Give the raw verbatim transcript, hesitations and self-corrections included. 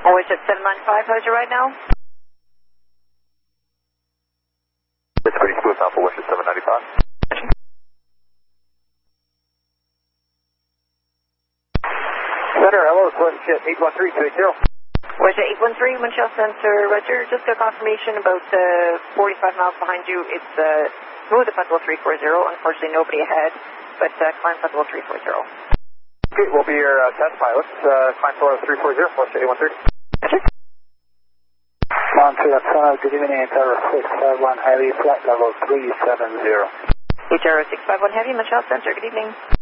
Always at seven nine five, how's your ride now? It's pretty smooth now for West at seven ninety-five. Center, hello, it's West Jet eight one three two eight zero. West Jet eight one three, Winchell Center, Roger. Just a confirmation about uh, forty-five miles behind you. It's uh, smooth at level three four zero. Unfortunately, nobody ahead, but uh, climb level three four zero. Okay, we'll be your uh, test pilots. Uh, climb level three four zero, West Jet eight one three. Roger. Montreal five, good evening, Tower six five one Heavy, flight level three seven zero. H R six five one Heavy, Winchell Center, good evening.